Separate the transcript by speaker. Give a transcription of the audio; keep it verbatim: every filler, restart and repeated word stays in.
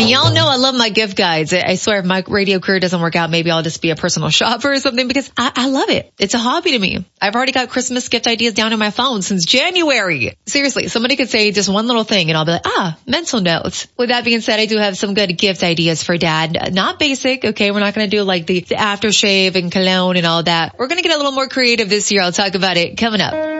Speaker 1: And y'all know I love my gift guides. I swear if my radio career doesn't work out, maybe I'll just be a personal shopper or something because I, I love it. It's a hobby to me. I've already got Christmas gift ideas down in my phone since January. Seriously, somebody could say just one little thing and I'll be like, ah, mental notes. With that being said, I do have some good gift ideas for dad. Not basic, okay? We're not going to do like the, the aftershave and cologne and all that. We're going to get a little more creative this year. I'll talk about it coming up.